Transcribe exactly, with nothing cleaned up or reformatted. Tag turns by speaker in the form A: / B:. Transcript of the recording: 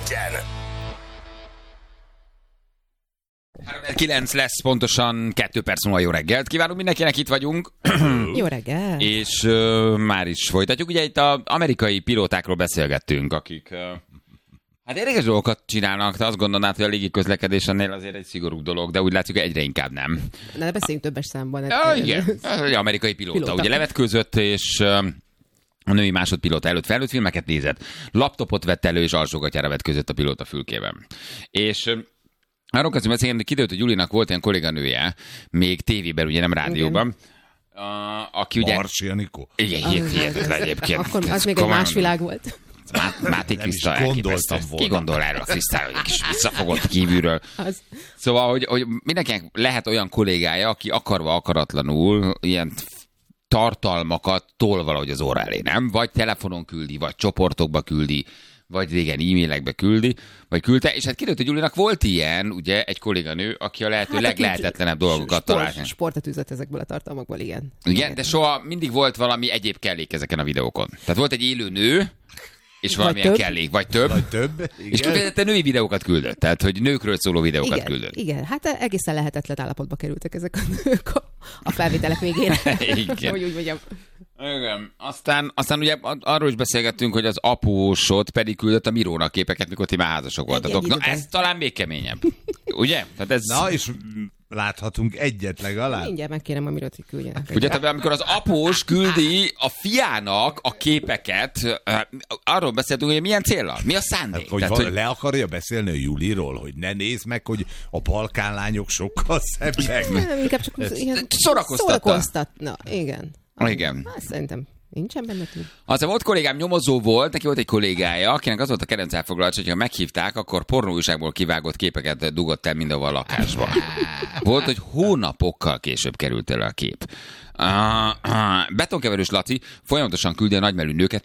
A: legyen!
B: kilenc lesz, pontosan kettő perc múlva. Jó reggelt kívánunk mindenkinek, itt vagyunk.
C: Jó reggelt!
B: És uh, már is folytatjuk. Ugye itt az amerikai pilótákról beszélgettünk, akik uh, hát érdekes dolgokat csinálnak, de azt gondolnád, hogy a légiközlekedés ennél azért egy szigorú dolog, de úgy látjuk, hogy egyre inkább nem.
C: Na, beszéljünk többes számban.
B: Ja, igen, egy amerikai pilóta.
C: Pilóta.
B: Ugye levetkőzött, és uh, a női másodpilóta előtt felnőtt filmeket nézett, laptopot vett elő, és alsógatyára vetközött a pilóta fülkében. És uh, arról kezdünk beszélni, hogy kiderült, hogy Julinak volt ilyen kolléganője, még tévében, ugye nem rádióban, uh, aki ugye...
D: Marsi Anikó?
B: Igen, hihetetlen egyébként.
C: Akkor az még egy más világ volt.
B: Máté Kriszta elképesztő. Ki gondol erről a Krisztára, hogy egy kis visszafogott kívülről.
C: Az.
B: Szóval, hogy, hogy mindenkinek lehet olyan kollégája, aki akarva akaratlanul ilyen tartalmakat tol valahogy az óra elé, nem? Vagy telefonon küldi, vagy csoportokba küldi, vagy régen e-mailekbe küldi, vagy küldte, és hát kiderült, hogy Julinak volt ilyen, ugye, egy kolléganő, aki a lehető hát, leglehetetlenebb dolgokat talált.
C: Sport, sportot üzött ezekből a tartalmakból, igen.
B: Igen, de soha mindig volt valami egyéb kellék ezeken a videókon. Tehát volt egy élő nő, és valamilyen kellék, vagy több.
D: Vagy több, igen.
B: És kifejezetten női videókat küldött, tehát hogy nőkről szóló videókat
C: igen,
B: küldött.
C: Igen, hát egészen lehetetlen állapotba kerültek ezek a nők a felvételek végére.
B: Igen.
C: Hogy úgy mondjam.
B: Igen. Aztán, aztán ugye arról is beszélgettünk, hogy az apósot pedig küldött a Mirónak képeket, mikor ti már házasok voltatok. Na ez talán még keményebb. Ugye? Tehát ez...
D: Na, és láthatunk egyet legalább.
C: Mindjárt megkérem a Mirot, hogy küldjenek.
B: Ugye, tehát amikor az após küldi a fiának a képeket, arról beszéltünk, hogy milyen céllal, mi a szándék.
D: Hát, hogy,
B: tehát,
D: hogy le akarja beszélni a Juliról, hogy ne nézd meg, hogy a balkán lányok sokkal szebbek.
C: Nem, inkább csak ilyen
B: szórakoztatta.
C: szórakoztatna. Igen.
B: Igen.
C: Hát szerintem nincsen benne túl.
B: Aztán volt kollégám, nyomozó volt, neki volt egy kollégája, akinek az volt a kedvenc elfoglalás, hogyha meghívták, akkor pornóújságból kivágott képeket dugott el mindenhol a lakásba. Volt, hogy hónapokkal később került elő a kép. Uh, uh, betonkeverős Laci folyamatosan küldi a nagymelű nőket